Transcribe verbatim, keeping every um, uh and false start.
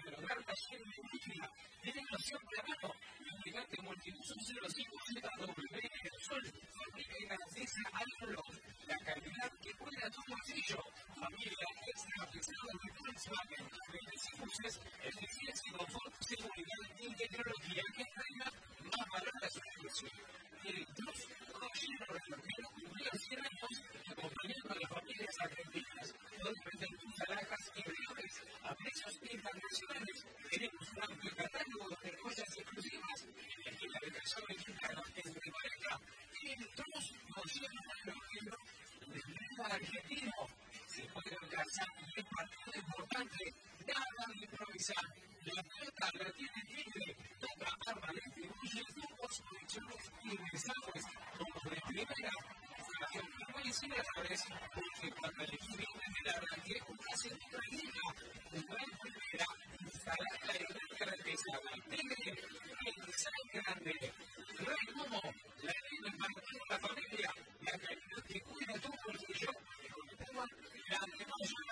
de lograr pasión y industria. Tenemos siempre a mano. Lubricante multiuso cero cinco Z W del Sol. Fabrica y garantiza Alcolor. La calidad que cuida tu bolsillo. Familia extra pesado de Volkswagen. veinticinco buses, eficiencia y confort, seguridad y tecnología que traigan más valor a su negocio. El Plus Rollero Reloquero cumplió cien años acompañando a las familias argentinas. Pueden vender tus naranjas y relojes a precios internacionales. Tenemos un amplio catálogo de joyas exclusivas en la esquina de Callao Mexicano entre Pareja y el Plus Rollero Reloquero de Lima Argentino. Se puede alcanzar y es partido importante. Nada de improvisar. La pelota la tiene libre. Toca, arma, distribuye grupos, conexiones y mensajes como de primera. Instalación y errores, porque cuando el equipo viene del arranque, una segunda liga, una en primera, instalada en la garantizada. Tigre, el design grande. Rey Momo, la línea para toda la familia, la calidad que cuida tu bolsillo, y con Puma, la de mayor.